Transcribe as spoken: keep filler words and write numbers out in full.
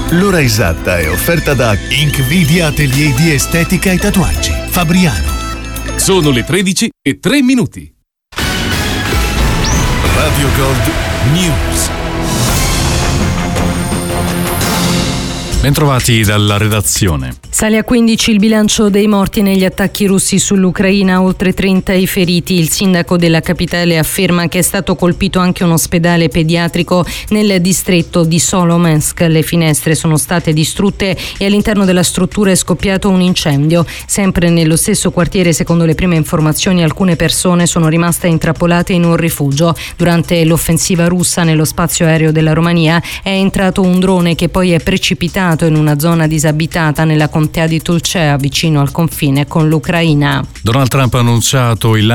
L'ora esatta è offerta da Inkvidia Atelier di Estetica e Tatuaggi, Fabriano. Sono le tredici e tre minuti. Radio Gold News. Bentrovati dalla redazione. Sale a quindici il bilancio dei morti negli attacchi russi sull'Ucraina, oltre trenta i feriti. Il sindaco della capitale afferma che è stato colpito anche un ospedale pediatrico nel distretto di Solomensk. Le finestre sono state distrutte e all'interno della struttura è scoppiato un incendio. Sempre nello stesso quartiere, secondo le prime informazioni, alcune persone sono rimaste intrappolate in un rifugio. Durante l'offensiva russa nello spazio aereo della Romania è entrato un drone che poi è precipitato in una zona disabitata nella contea di Tulcea, vicino al confine con l'Ucraina. Donald Trump ha annunciato il